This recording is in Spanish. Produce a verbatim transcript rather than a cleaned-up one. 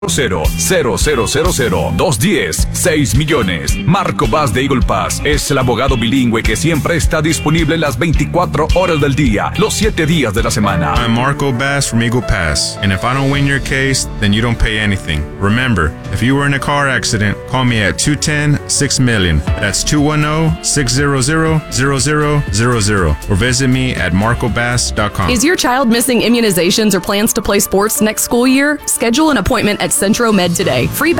cero cero cero cero cero dos diez seis millones. Marco Bass de Eagle Pass es el abogado bilingüe que siempre está disponible las veinticuatro horas del día, los siete días de la semana. I'm Marco Bass from Eagle Pass, and if I don't win your case, then you don't pay anything. Remember, if you were in a car accident, call me at two one zero, six million. That's two one zero, six hundred, zero zero zero zero. Or visit me at marco bass dot com. Is your child missing immunizations or plans to play sports next school year? Schedule an appointment at Centro Med today. Free